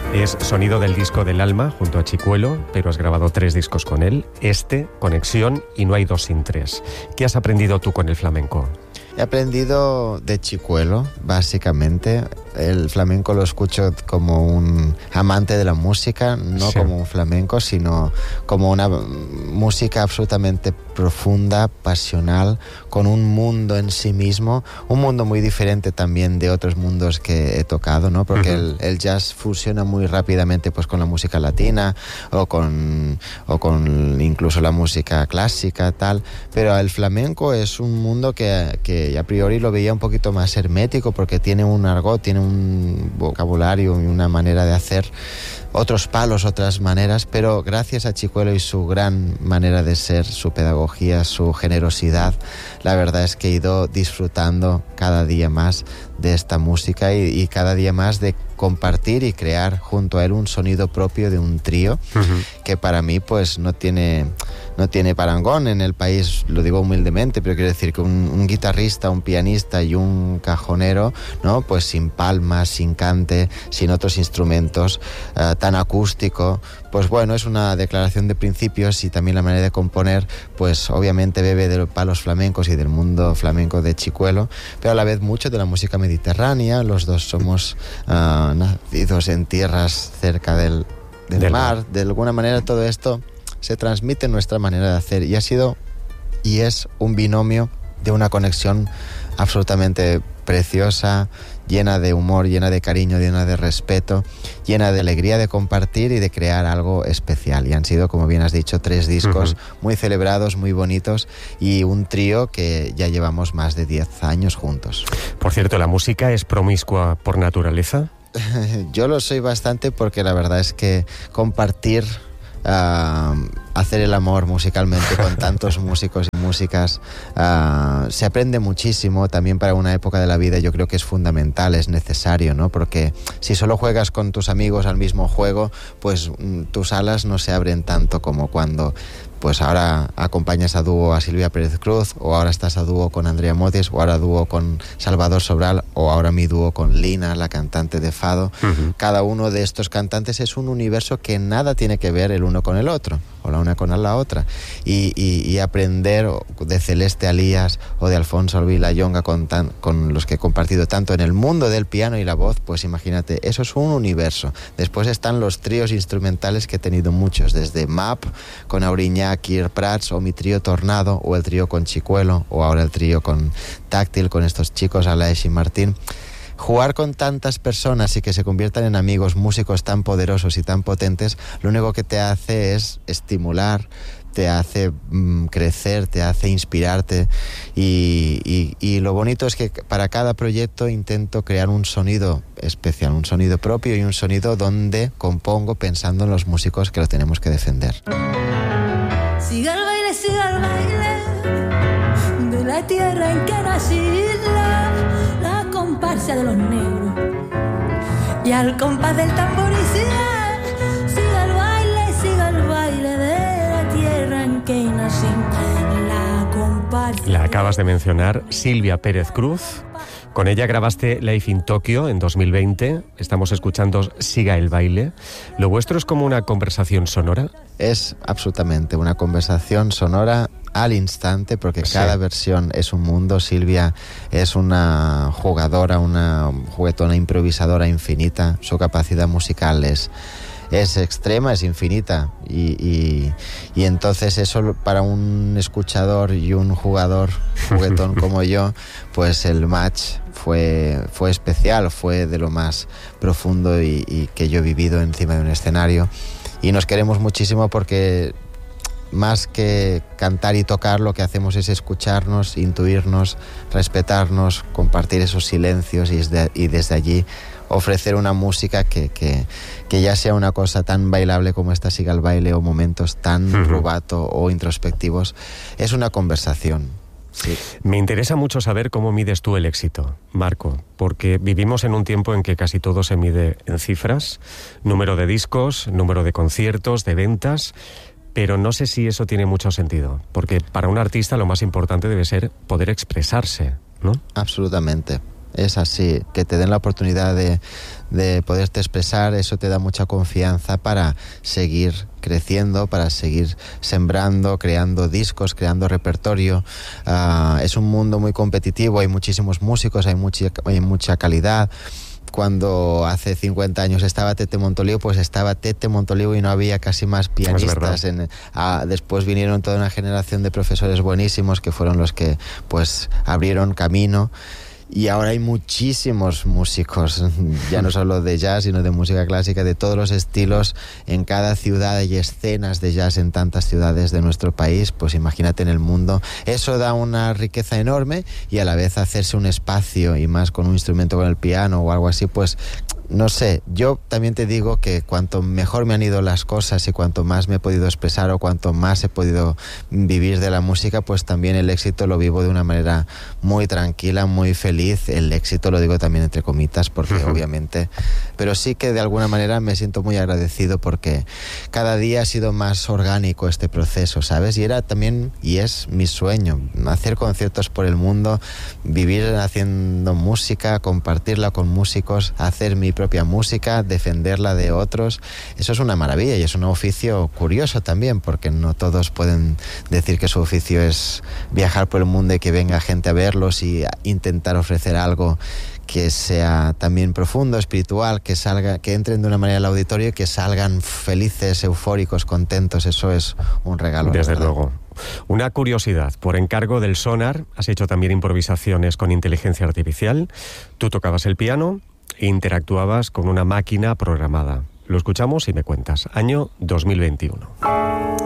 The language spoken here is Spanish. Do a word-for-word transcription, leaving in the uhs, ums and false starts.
Es sonido del disco del alma junto a Chicuelo, pero has grabado tres discos con él. Este, Conexión y No hay dos sin tres. ¿Qué has aprendido tú con el flamenco? He aprendido de Chicuelo, básicamente. El flamenco lo escucho como un amante de la música, no sí. como un flamenco, sino como una música absolutamente profunda, pasional, con un mundo en sí mismo, un mundo muy diferente también de otros mundos que he tocado, ¿no? Porque uh-huh. el, el jazz fusiona muy rápidamente pues con la música latina o con, o con incluso la música clásica, tal, pero el flamenco es un mundo que, que a priori lo veía un poquito más hermético porque tiene un argot, tiene un vocabulario y una manera de hacer, otros palos, otras maneras, pero gracias a Chicuelo y su gran manera de ser, su pedagogía, su generosidad, la verdad es que he ido disfrutando cada día más de esta música y, y cada día más de compartir y crear junto a él un sonido propio de un trío uh-huh. que para mí pues no tiene no tiene parangón en el país, lo digo humildemente, pero quiero decir que un, un guitarrista, un pianista y un cajonero, ¿no? Pues sin palmas, sin cante, sin otros instrumentos, uh, tan acústico, pues bueno, es una declaración de principios y también la manera de componer, pues obviamente bebe de los palos flamencos y del mundo flamenco de Chicuelo, pero a la vez mucho de la música mediterránea. Los dos somos uh, nacidos en tierras cerca del, del, del mar. mar. De alguna manera todo esto se transmite en nuestra manera de hacer y ha sido y es un binomio de una conexión absolutamente preciosa, llena de humor, llena de cariño, llena de respeto, llena de alegría de compartir y de crear algo especial. Y han sido, como bien has dicho, tres discos uh-huh. muy celebrados, muy bonitos y un trío que ya llevamos más de diez años juntos. Por cierto, ¿la música es promiscua por naturaleza? Yo lo soy bastante porque la verdad es que compartir... Uh, hacer el amor musicalmente con tantos músicos y músicas uh, se aprende muchísimo. También para una época de la vida yo creo que es fundamental, es necesario, ¿no? Porque si solo juegas con tus amigos al mismo juego, pues mm, tus alas no se abren tanto como cuando pues ahora acompañas a dúo a Silvia Pérez Cruz, o ahora estás a dúo con Andrea Motis, o ahora dúo con Salvador Sobral, o ahora mi dúo con Lina, la cantante de Fado. Uh-huh. Cada uno de estos cantantes es un universo que nada tiene que ver el uno con el otro, o la una con la otra. Y, y, y aprender de Celeste Alías o de Alfonso Albí Layonga con, tan, con los que he compartido tanto en el mundo del piano y la voz, pues imagínate, eso es un universo. Después están los tríos instrumentales que he tenido muchos, desde M A P con Auriñá, Kier Prats, o mi trío Tornado, o el trío con Chicuelo, o ahora el trío con Táctil, con estos chicos, Alaes y Martín. Jugar con tantas personas y que se conviertan en amigos, músicos tan poderosos y tan potentes, lo único que te hace es estimular, te hace mm, crecer, te hace inspirarte y, y, y lo bonito es que para cada proyecto intento crear un sonido especial, un sonido propio y un sonido donde compongo pensando en los músicos que lo tenemos que defender. Siga el baile, siga el baile de la tierra en que nací, la, la comparsa de los negros y al compás del tambor y siga, siga el baile, siga el baile de la tierra en que nací, la comparsa. La acabas de mencionar, Silvia Pérez Cruz. Con ella grabaste Live in Tokyo en dos mil veinte. Estamos escuchando Siga el baile. ¿Lo vuestro es como una conversación sonora? Es absolutamente una conversación sonora al instante, porque sí. Cada versión es un mundo. Silvia es una jugadora, una juguetona improvisadora infinita. Su capacidad musical es... es extrema, es infinita y, y, y entonces eso para un escuchador y un jugador juguetón como yo, pues el match fue, fue especial, fue de lo más profundo y, y que yo he vivido encima de un escenario y nos queremos muchísimo porque más que cantar y tocar lo que hacemos es escucharnos, intuirnos, respetarnos, compartir esos silencios y desde, y desde allí ofrecer una música que, que, que ya sea una cosa tan bailable como esta Siga el baile o momentos tan uh-huh. rubato o introspectivos, es una conversación. Sí. Me interesa mucho saber cómo mides tú el éxito, Marco, porque vivimos en un tiempo en que casi todo se mide en cifras, número de discos, número de conciertos, de ventas, pero no sé si eso tiene mucho sentido, porque para un artista lo más importante debe ser poder expresarse, ¿no? Absolutamente. es así, que te den la oportunidad de, de poderte expresar, eso te da mucha confianza para seguir creciendo, para seguir sembrando, creando discos, creando repertorio. Uh, es un mundo muy competitivo, hay muchísimos músicos, hay mucha, hay mucha calidad. Cuando hace cincuenta años estaba Tete Montoliu, pues estaba Tete Montoliu y no había casi más pianistas. En, ah, después vinieron toda una generación de profesores buenísimos que fueron los que pues abrieron camino. Y ahora hay muchísimos músicos, ya no solo de jazz, sino de música clásica, de todos los estilos. En cada ciudad hay escenas de jazz en tantas ciudades de nuestro país, pues imagínate en el mundo. Eso da una riqueza enorme y a la vez hacerse un espacio, y más con un instrumento con el piano o algo así, pues no sé, yo también te digo que cuanto mejor me han ido las cosas y cuanto más me he podido expresar o cuanto más he podido vivir de la música, pues también el éxito lo vivo de una manera muy tranquila, muy feliz. El éxito lo digo también entre comitas porque uh-huh. obviamente, pero sí que de alguna manera me siento muy agradecido porque cada día ha sido más orgánico este proceso, ¿sabes? Y era también, y es mi sueño, hacer conciertos por el mundo, vivir haciendo música, compartirla con músicos, hacer mi propia música, defenderla de otros. Eso es una maravilla y es un oficio curioso también, porque no todos pueden decir que su oficio es viajar por el mundo y que venga gente a verlos y a intentar ofrecer algo que sea también profundo, espiritual, que salga, que entren de una manera al auditorio y que salgan felices, eufóricos, contentos. Eso es un regalo. Desde luego. Una curiosidad, por encargo del Sonar, has hecho también improvisaciones con inteligencia artificial. Tú tocabas el piano e interactuabas con una máquina programada. Lo escuchamos y me cuentas. Año dos mil veintiuno.